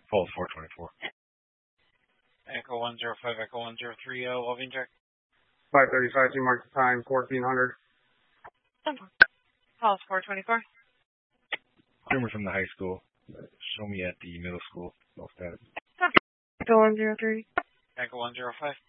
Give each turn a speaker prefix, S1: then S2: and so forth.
S1: Pulse 424.
S2: Echo 105, Echo 103, Loving Jack.
S3: 535, you mark the time, 1400.
S4: Pulse 424.
S1: Rumor from the high school. Show me at the middle school. No status.
S4: Echo 103.
S2: Echo 105.